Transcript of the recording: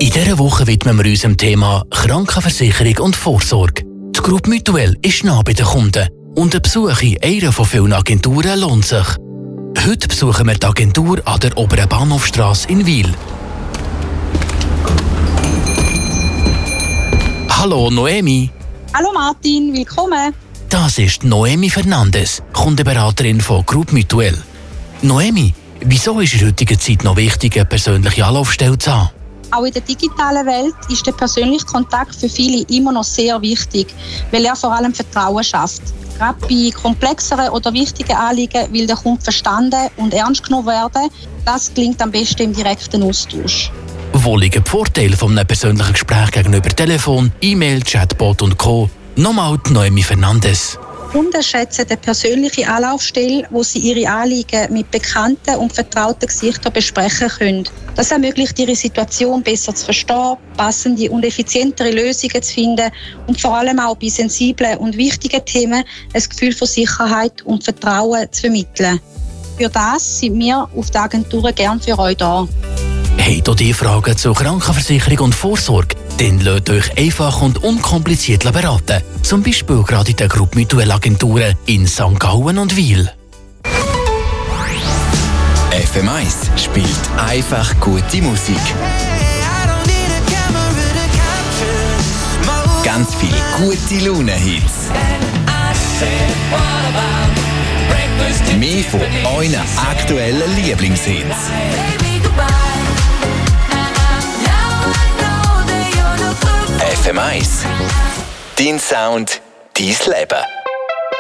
In dieser Woche widmen wir uns dem Thema Krankenversicherung und Vorsorge. Die Gruppe Mutuelle ist nah bei den Kunden und ein Besuch in einer von vielen Agenturen lohnt sich. Heute besuchen wir die Agentur an der Oberen Bahnhofstrasse in Wil. Hallo Noemi. Hallo Martin, willkommen. Das ist Noemi Fernandes, Kundenberaterin von Gruppe Mutuelle. Noemi, wieso ist in heutiger Zeit noch wichtig, eine persönliche Anlaufstelle zu haben? Auch in der digitalen Welt ist der persönliche Kontakt für viele immer noch sehr wichtig, weil er vor allem Vertrauen schafft. Gerade bei komplexeren oder wichtigen Anliegen will der Kunde verstanden und ernst genommen werden. Das gelingt am besten im direkten Austausch. Wo liegen die Vorteile eines persönlichen Gesprächs gegenüber Telefon, E-Mail, Chatbot und Co.? Nochmal die Noemi Fernandes. Kunden schätzen eine persönliche Anlaufstelle, wo sie ihre Anliegen mit bekannten und vertrauten Gesichtern besprechen können. Das ermöglicht, ihre Situation besser zu verstehen, passende und effizientere Lösungen zu finden und vor allem auch bei sensiblen und wichtigen Themen ein Gefühl von Sicherheit und Vertrauen zu vermitteln. Für das sind wir auf der Agentur gern für euch da. Habt ihr die Fragen zur Krankenversicherung und Vorsorge? Dann lasst euch einfach und unkompliziert beraten. Zum Beispiel gerade in der Gruppe Mutuelle Agenturen in St. Gallen und Wil. FM1 spielt einfach gute Musik. Ganz viele gute Laune-Hits. Mehr von euren aktuellen Lieblingshits. FM1. Dein Sound, dein Leben.